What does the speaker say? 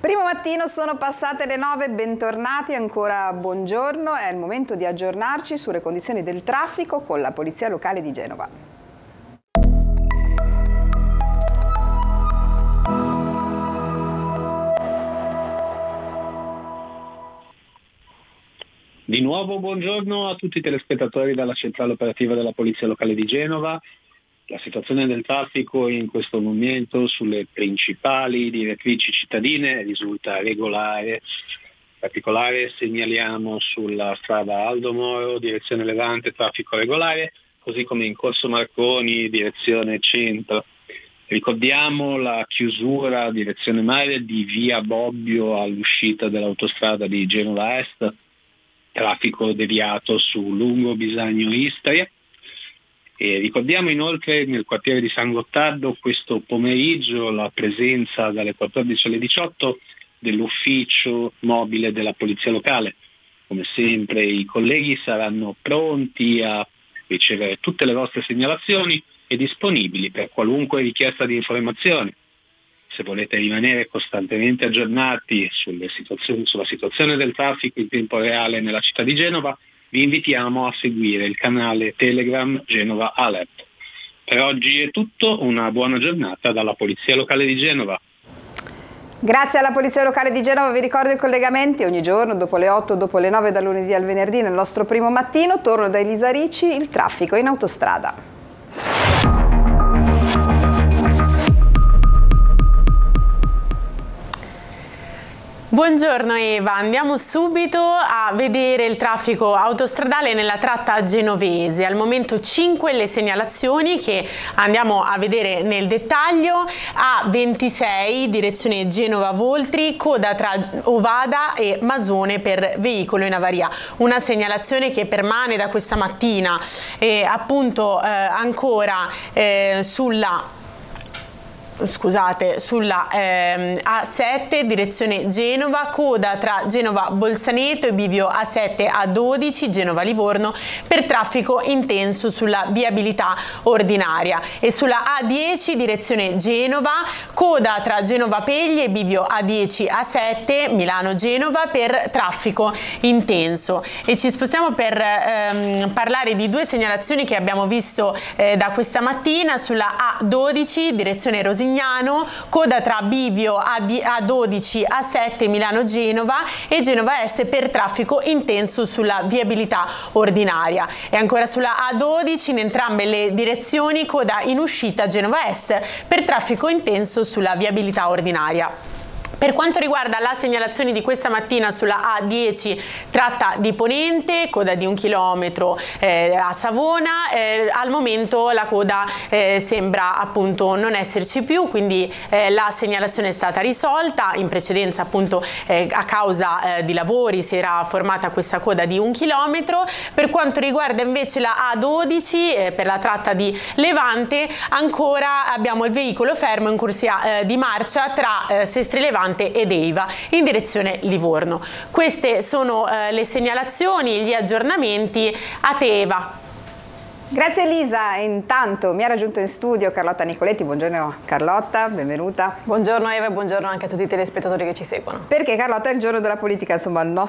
Primo mattino, sono passate le 9, bentornati, ancora buongiorno. È il momento di aggiornarci sulle condizioni del traffico con la Polizia Locale di Genova. Di nuovo buongiorno a tutti i telespettatori dalla centrale operativa della Polizia Locale di Genova. La situazione del traffico in questo momento sulle principali direttrici cittadine risulta regolare. In particolare segnaliamo sulla strada Aldo Moro, direzione Levante, traffico regolare, così come in Corso Marconi, direzione centro. Ricordiamo la chiusura direzione mare di via Bobbio all'uscita dell'autostrada di Genova Est, traffico deviato su Lungo Bisagno Istria. E ricordiamo inoltre nel quartiere di San Gottardo questo pomeriggio la presenza dalle 14 alle 18 dell'ufficio mobile della Polizia Locale. Come sempre i colleghi saranno pronti a ricevere tutte le vostre segnalazioni e disponibili per qualunque richiesta di informazione. Se volete rimanere costantemente aggiornati sulla situazione del traffico in tempo reale nella città di Genova, vi invitiamo a seguire il canale Telegram Genova Alert. Per oggi è tutto, una buona giornata dalla Polizia Locale di Genova. Grazie alla Polizia Locale di Genova, vi ricordo i collegamenti ogni giorno dopo le 8, dopo le 9 dal lunedì al venerdì nel nostro primo mattino. Torno da Elisa Ricci, il traffico in autostrada. Buongiorno Eva, andiamo subito a vedere il traffico autostradale nella tratta genovese. Al momento 5 le segnalazioni che andiamo a vedere nel dettaglio. A26 direzione Genova-Voltri, coda tra Ovada e Masone per veicolo in avaria. Una segnalazione che permane da questa mattina appunto ancora sulla A7 direzione Genova, coda tra Genova Bolzaneto e bivio A7 A12 Genova Livorno per traffico intenso sulla viabilità ordinaria, e sulla A10 direzione Genova, coda tra Genova Pegli e bivio A10 A7 Milano Genova per traffico intenso. E ci spostiamo per parlare di due segnalazioni che abbiamo visto da questa mattina. Sulla A12 direzione Rosignano, coda tra bivio A12 A7 Milano Genova e Genova Est per traffico intenso sulla viabilità ordinaria. E ancora sulla A12 in entrambe le direzioni, coda in uscita Genova Est per traffico intenso sulla viabilità ordinaria. Per quanto riguarda la segnalazione di questa mattina sulla A10 tratta di Ponente, coda di 1 chilometro a Savona, al momento la coda sembra appunto non esserci più, quindi la segnalazione è stata risolta. In precedenza appunto a causa di lavori si era formata questa coda di 1 chilometro. Per quanto riguarda invece la A12 per la tratta di Levante, ancora abbiamo il veicolo fermo in corsia di marcia tra Sestri Levante ed Eiva in direzione Livorno. Queste sono le segnalazioni, gli aggiornamenti. A te Eva. Grazie Elisa, intanto mi ha raggiunto in studio Carlotta Nicoletti. Buongiorno Carlotta, benvenuta. Buongiorno Eva e buongiorno anche a tutti i telespettatori che ci seguono. Perché Carlotta è il giorno della politica, insomma il nostro